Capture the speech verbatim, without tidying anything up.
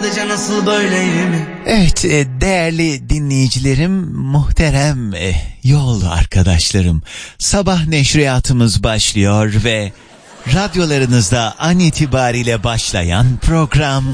sadece nasıl böyleyim. Evet değerli dinleyicilerim, muhterem yol arkadaşlarım, sabah neşriyatımız başlıyor ve radyolarınızda an itibariyle başlayan program